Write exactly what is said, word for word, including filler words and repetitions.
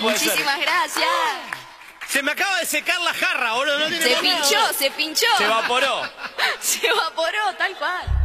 puede ser. Muchísimas gracias. Se me acaba de secar la jarra, boludo. No tiene Se por qué. pinchó, se pinchó. Se evaporó. Se evaporó, tal cual.